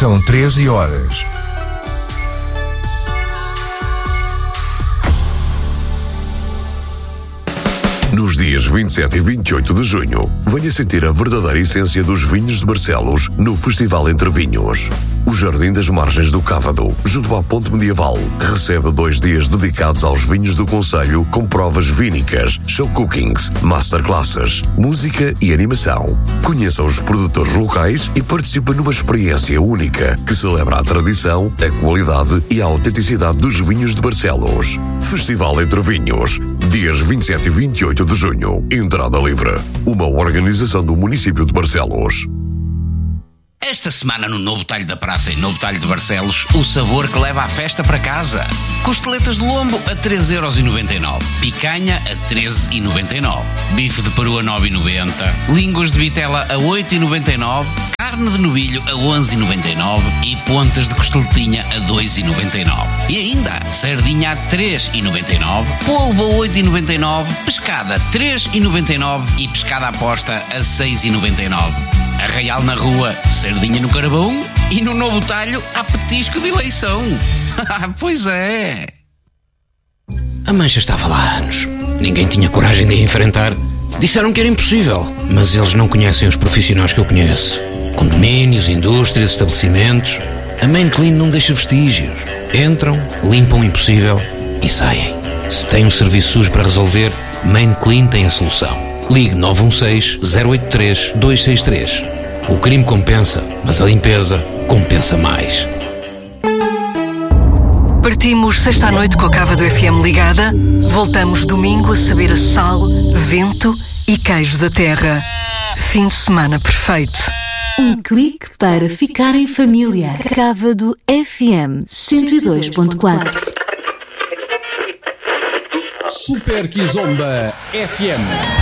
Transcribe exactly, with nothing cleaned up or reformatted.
São treze horas. Nos dias vinte e sete e vinte e oito de junho, venha sentir a verdadeira essência dos vinhos de Barcelos no Festival Entre Vinhos. O Jardim das Margens do Cávado, junto à Ponte Medieval, recebe dois dias dedicados aos vinhos do concelho com provas vínicas, show cookings, masterclasses, música e animação. Conheça os produtores locais e participe numa experiência única que celebra a tradição, a qualidade e a autenticidade dos vinhos de Barcelos. Festival Entre Vinhos, dias vinte e sete e vinte e oito de junho. Entrada livre. Uma organização do município de Barcelos. Esta semana no Novo Talho da Praça e Novo Talho de Barcelos, o sabor que leva a festa para casa. Costeletas de lombo a três euros e noventa e nove. Picanha a treze e noventa e nove. Bife de peru a nove e noventa. Línguas de vitela a oito e noventa e nove. Carne de novilho a onze e noventa e nove. E pontas de costeletinha a dois e noventa e nove. E ainda, sardinha a três e noventa e nove. Polvo a oito e noventa e nove. Pescada a três e noventa e nove. E pescada à posta a seis e noventa e nove. Arraial na rua, sardinha no carvão, e no Novo Talho há petisco de eleição. Pois é. A mancha estava lá há anos. Ninguém tinha coragem de a enfrentar. Disseram que era impossível, mas eles não conhecem os profissionais que eu conheço. Condomínios, indústrias, estabelecimentos. A Main Clean não deixa vestígios. Entram, limpam o impossível e saem. Se tem um serviço sujo para resolver, Main Clean tem a solução. Ligue nove um seis, zero oito três, dois seis três. O crime compensa, mas a limpeza compensa mais. Partimos sexta à noite com a cava do F M ligada. Voltamos domingo a saber a sal, vento e queijo da terra. Fim de semana perfeito. Um clique para ficar em família. Cava do F M cento e dois ponto quatro. Super Kizomba F M.